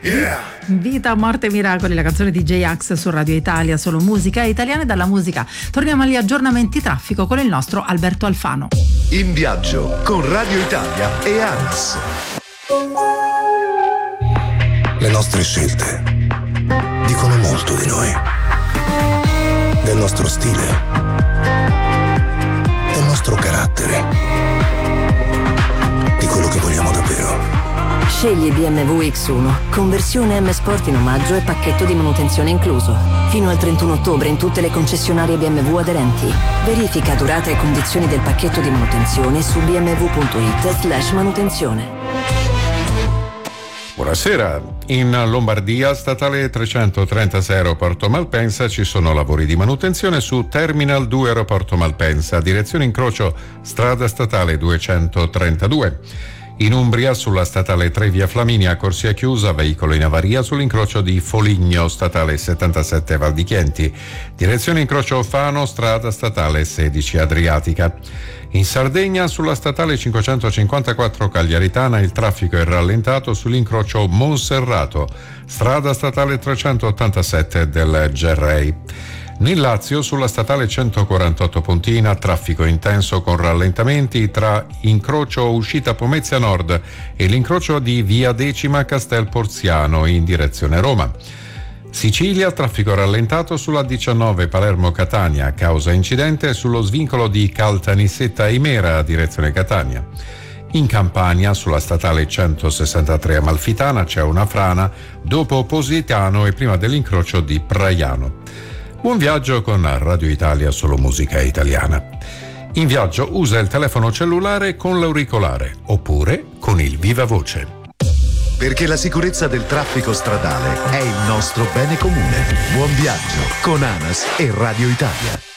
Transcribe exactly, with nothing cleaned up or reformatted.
Yeah. Vita, morte, miracoli, la canzone di J-Ax su Radio Italia, solo musica italiana. E dalla musica torniamo agli aggiornamenti traffico con il nostro Alberto Alfano. In viaggio con Radio Italia e ANAS. Le nostre scelte dicono molto di noi, del nostro stile, del nostro carattere, di quello che vogliamo davvero. Scegli B M W X uno, conversione M Sport in omaggio e pacchetto di manutenzione incluso. Fino al trentuno ottobre in tutte le concessionarie B M W aderenti. Verifica durata e condizioni del pacchetto di manutenzione su b m w punto i t slash manutenzione. Buonasera. In Lombardia, statale trecentotrentasei Aeroporto Malpensa, ci sono lavori di manutenzione su Terminal due Aeroporto Malpensa, direzione incrocio strada statale duecentotrentadue. In Umbria, sulla statale tre via Flaminia, corsia chiusa, veicolo in avaria sull'incrocio di Foligno, statale settantasette Val di Chienti, direzione incrocio Fano, strada statale sedici Adriatica. In Sardegna, sulla statale cinquecentocinquantaquattro Cagliaritana, il traffico è rallentato sull'incrocio Monserrato, strada statale trecentottantasette del Gerrei. Nel Lazio, sulla statale centoquarantotto Pontina, traffico intenso con rallentamenti tra incrocio uscita Pomezia Nord e l'incrocio di via Decima Castel Porziano in direzione Roma. Sicilia, traffico rallentato sulla diciannove Palermo-Catania, causa incidente sullo svincolo di Caltanissetta Imera, direzione Catania. In Campania, sulla statale centosessantatré Amalfitana, c'è una frana dopo Positano e prima dell'incrocio di Praiano. Buon viaggio con Radio Italia, solo musica italiana. In viaggio usa il telefono cellulare con l'auricolare oppure con il viva voce. Perché la sicurezza del traffico stradale è il nostro bene comune. Buon viaggio con ANAS e Radio Italia.